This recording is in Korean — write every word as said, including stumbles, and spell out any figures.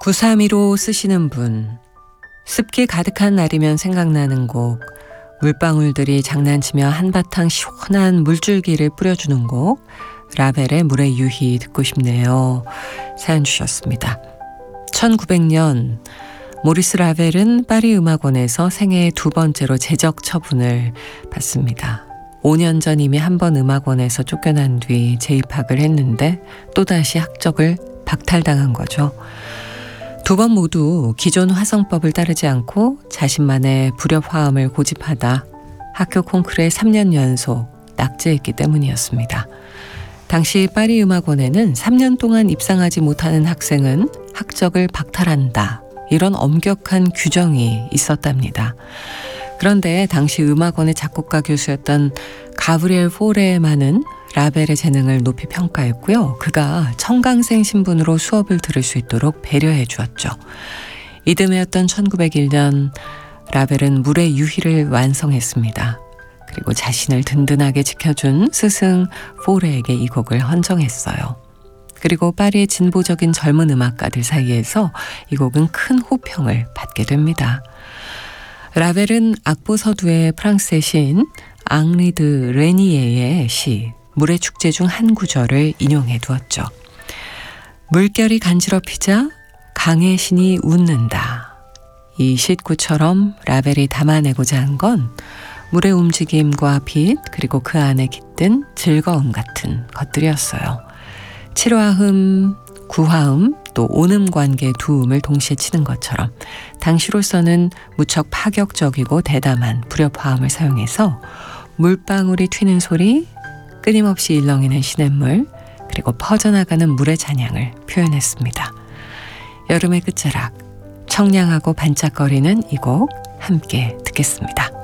구삼이로 쓰시는 분, 습기 가득한 날이면 생각나는 곡, 물방울들이 장난치며 한바탕 시원한 물줄기를 뿌려주는 곡, 라벨의 물의 유희 듣고 싶네요. 사연 주셨습니다. 천구백 년 모리스 라벨은 파리 음악원에서 생애 두 번째로 재적 처분을 받습니다. 오 년 전 이미 한 번 음악원에서 쫓겨난 뒤 재입학을 했는데 또다시 학적을 박탈당한 거죠. 두 번 모두 기존 화성법을 따르지 않고 자신만의 불협화음을 고집하다 학교 콩쿠르에 삼 년 연속 낙제했기 때문이었습니다. 당시 파리 음악원에는 삼 년 동안 입상하지 못하는 학생은 학적을 박탈한다. 이런 엄격한 규정이 있었답니다. 그런데 당시 음악원의 작곡가 교수였던 가브리엘 포레만은 라벨의 재능을 높이 평가했고요. 그가 청강생 신분으로 수업을 들을 수 있도록 배려해 주었죠. 이듬해였던 천구백일 년 라벨은 물의 유희를 완성했습니다. 그리고 자신을 든든하게 지켜준 스승 포레에게 이 곡을 헌정했어요. 그리고 파리의 진보적인 젊은 음악가들 사이에서 이 곡은 큰 호평을 받게 됩니다. 라벨은 악보 서두에 프랑스의 시인 앙리 드 레니에의 시 물의 축제 중 한 구절을 인용해 두었죠. 물결이 간지럽히자 강의 신이 웃는다. 이 시구처럼 라벨이 담아내고자 한 건 물의 움직임과 빛 그리고 그 안에 깃든 즐거움 같은 것들이었어요. 칠화음, 구화음 또 온음 관계 두 음을 동시에 치는 것처럼 당시로서는 무척 파격적이고 대담한 불협화음을 사용해서 물방울이 튀는 소리, 끊임없이 일렁이는 시냇물, 그리고 퍼져나가는 물의 잔향을 표현했습니다. 여름의 끝자락, 청량하고 반짝거리는 이 곡 함께 듣겠습니다.